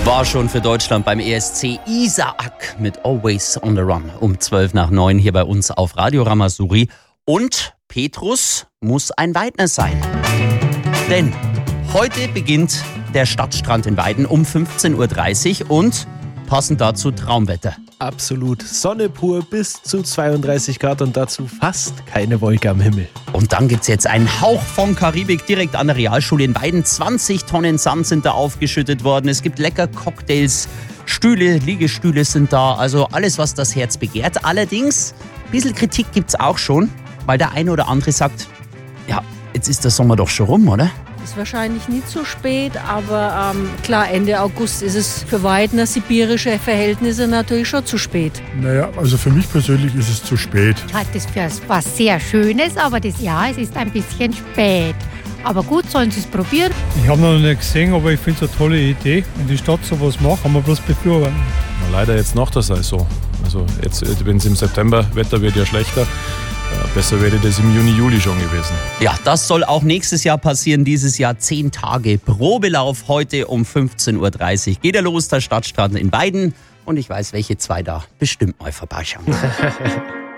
War schon für Deutschland beim ESC Isaak mit Always on the Run um 8:12 hier bei uns auf Radio Ramasuri. Und Petrus muss ein Weidner sein. Denn heute beginnt der Stadtstrand in Weiden um 15:30 Uhr und passend dazu Traumwetter. Absolut. Sonne pur bis zu 32 Grad und dazu fast keine Wolke am Himmel. Und dann gibt's jetzt einen Hauch von Karibik direkt an der Realschule in Weiden. 20 Tonnen Sand sind da aufgeschüttet worden. Es gibt lecker Cocktails, Stühle, Liegestühle sind da. Also alles, was das Herz begehrt. Allerdings, ein bisschen Kritik gibt's auch schon, weil der eine oder andere sagt, ja, jetzt ist der Sommer doch schon rum, oder? Ist wahrscheinlich nicht so spät, aber klar, Ende August ist es für Weidner sibirische Verhältnisse natürlich schon zu spät. Naja, also für mich persönlich ist es zu spät. Ich halte das für was sehr Schönes, aber es ist ein bisschen spät. Aber gut, sollen Sie es probieren. Ich habe noch nicht gesehen, aber ich finde es eine tolle Idee. Wenn die Stadt sowas macht, kann man bloß befürworten. Leider jetzt nach der Saison. Also jetzt, wenn es im September, Wetter wird ja schlechter. Besser wäre das im Juni, Juli schon gewesen. Ja, das soll auch nächstes Jahr passieren. Dieses Jahr 10 Tage Probelauf. Heute um 15:30 Uhr geht er los, der Stadtstrand in Weiden. Und ich weiß, welche zwei da bestimmt mal vorbeischauen.